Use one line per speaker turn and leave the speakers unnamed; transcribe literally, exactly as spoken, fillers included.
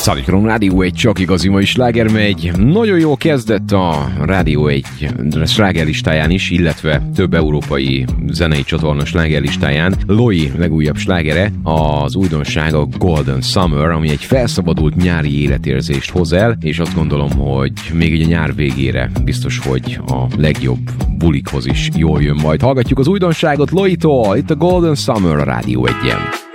Szalikom, Rádió egy csak igazi mai sláger megy. Nagyon jól kezdett a Rádió egy slágerlistáján is, illetve több európai zenei csatorna slágerlistáján. Loi legújabb slágere, az újdonság a Golden Summer, ami egy felszabadult nyári életérzést hoz el, és azt gondolom, hogy még egy a nyár végére biztos, hogy a legjobb bulikhoz is jól jön majd. Hallgatjuk az újdonságot Loitól, itt a Golden Summer a Rádió egyen.